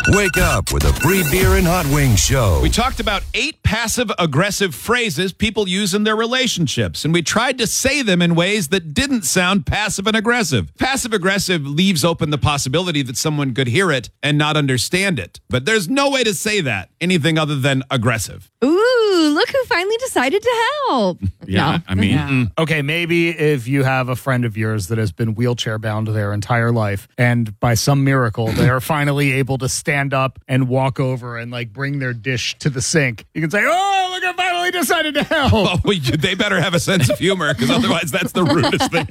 Wake up with a free beer and hot wings show. We talked about 8 passive-aggressive phrases people use in their relationships, and we tried to say them in ways that didn't sound passive and aggressive. Passive-aggressive leaves open the possibility that someone could hear it and not understand it. But there's no way to say that, anything other than aggressive. Ooh, look who finally decided to help. Yeah, No. I mean, Okay, maybe if you have a friend of yours that has been wheelchair bound their entire life, and by some miracle they are finally able to stand up and walk over and like bring their dish to the sink, you can say, "Oh, look, I finally decided to help." they better have a sense of humor, because otherwise that's the rudest thing